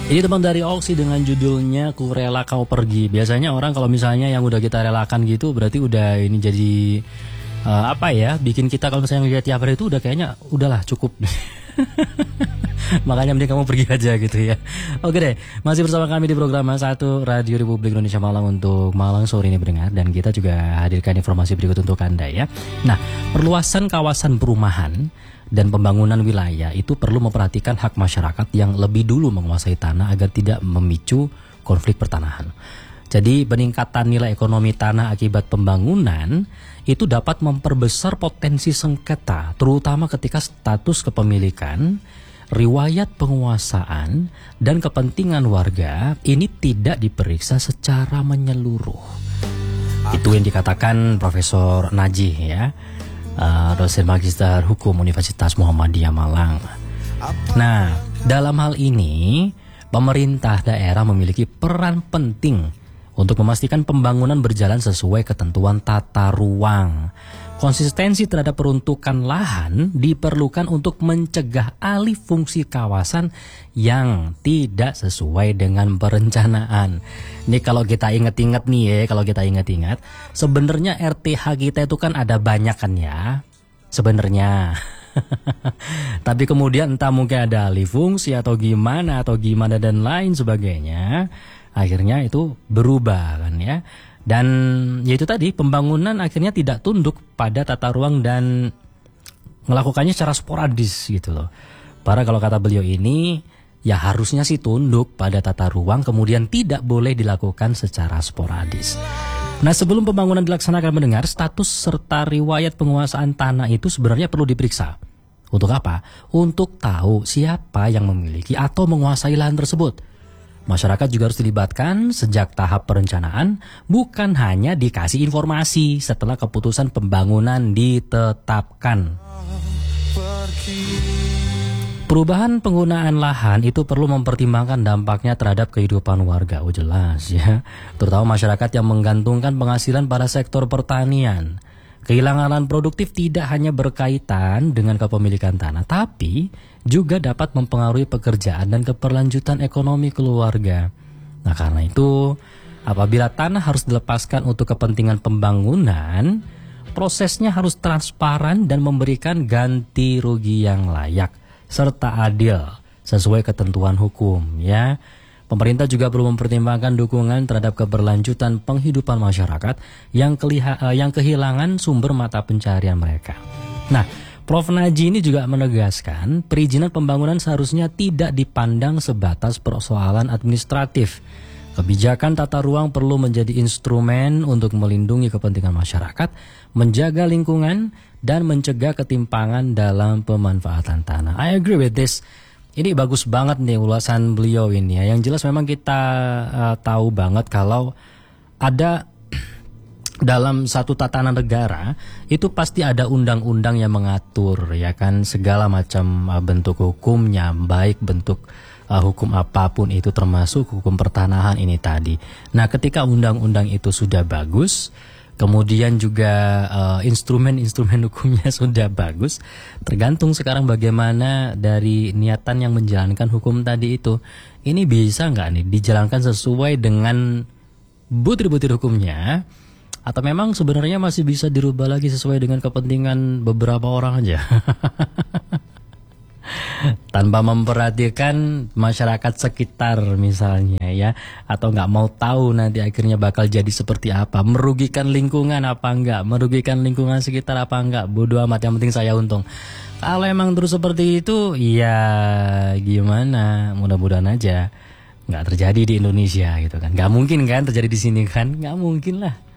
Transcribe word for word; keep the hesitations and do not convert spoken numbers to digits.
Ini teman dari Oxy dengan judulnya Ku Rela Kau Pergi. Biasanya orang kalau misalnya yang udah kita relakan gitu berarti udah ini jadi uh, apa ya, bikin kita kalau misalnya lihat tiap hari itu udah kayaknya udahlah cukup. Makanya mending kamu pergi aja gitu ya. Oke deh, masih bersama kami di program satu Radio Republik Indonesia Malang untuk Malang sore ini pendengar, dan kita juga hadirkan informasi berikut untuk Anda ya. Nah, perluasan kawasan perumahan dan pembangunan wilayah itu perlu memperhatikan hak masyarakat yang lebih dulu menguasai tanah agar tidak memicu konflik pertanahan. Jadi peningkatan nilai ekonomi tanah akibat pembangunan itu dapat memperbesar potensi sengketa, terutama ketika status kepemilikan, riwayat penguasaan, dan kepentingan warga ini tidak diperiksa secara menyeluruh. Itu yang dikatakan Profesor Najih ya, uh, dosen magister hukum Universitas Muhammadiyah Malang. Nah, dalam hal ini pemerintah daerah memiliki peran penting untuk memastikan pembangunan berjalan sesuai ketentuan tata ruang. Konsistensi terhadap peruntukan lahan diperlukan untuk mencegah alih fungsi kawasan yang tidak sesuai dengan perencanaan. Ini kalau kita ingat-ingat nih ya, kalau kita ingat-ingat, sebenarnya R T H kita itu kan ada banyak kan ya, sebenarnya. Tapi kemudian entah mungkin ada alih fungsi atau gimana atau gimana dan lain sebagainya, akhirnya itu berubah kan ya. Dan yaitu tadi, pembangunan akhirnya tidak tunduk pada tata ruang dan melakukannya secara sporadis gitu loh. Para kalau kata beliau ini, ya harusnya sih tunduk pada tata ruang, kemudian tidak boleh dilakukan secara sporadis. Nah, sebelum pembangunan dilaksanakan mendengar, status serta riwayat penguasaan tanah itu sebenarnya perlu diperiksa. Untuk apa? Untuk tahu siapa yang memiliki atau menguasai lahan tersebut. Masyarakat juga harus dilibatkan sejak tahap perencanaan, bukan hanya dikasih informasi setelah keputusan pembangunan ditetapkan. Perubahan penggunaan lahan itu perlu mempertimbangkan dampaknya terhadap kehidupan warga. Oh jelas ya, terutama masyarakat yang menggantungkan penghasilan pada sektor pertanian. Kehilangan lahan produktif tidak hanya berkaitan dengan kepemilikan tanah, tapi juga dapat mempengaruhi pekerjaan dan keberlanjutan ekonomi keluarga. Nah, karena itu, apabila tanah harus dilepaskan untuk kepentingan pembangunan, prosesnya harus transparan dan memberikan ganti rugi yang layak serta adil sesuai ketentuan hukum ya. Pemerintah juga perlu mempertimbangkan dukungan terhadap keberlanjutan penghidupan masyarakat yang, keliha- yang kehilangan sumber mata pencarian mereka. Nah, Prof Najih ini juga menegaskan perizinan pembangunan seharusnya tidak dipandang sebatas persoalan administratif. Kebijakan tata ruang perlu menjadi instrumen untuk melindungi kepentingan masyarakat, menjaga lingkungan, dan mencegah ketimpangan dalam pemanfaatan tanah. I agree with this. Ini bagus banget nih ulasan beliau ini ya. Yang jelas memang kita uh, tahu banget kalau ada dalam satu tatanan negara itu pasti ada undang-undang yang mengatur ya kan segala macam uh, bentuk hukumnya, baik bentuk uh, hukum apapun itu termasuk hukum pertanahan ini tadi. Nah, ketika undang-undang itu sudah bagus, kemudian juga uh, instrumen-instrumen hukumnya sudah bagus, tergantung sekarang bagaimana dari niatan yang menjalankan hukum tadi itu. Ini bisa nggak nih dijalankan sesuai dengan butir-butir hukumnya, atau memang sebenarnya masih bisa dirubah lagi sesuai dengan kepentingan beberapa orang aja. Tanpa memperhatikan masyarakat sekitar misalnya ya, atau nggak mau tahu nanti akhirnya bakal jadi seperti apa, merugikan lingkungan apa enggak, merugikan lingkungan sekitar apa enggak, bodo amat, yang penting saya untung. Kalau emang terus seperti itu, ya gimana, mudah-mudahan aja nggak terjadi di Indonesia gitu kan. Nggak mungkin kan terjadi di sini kan, nggak mungkin lah.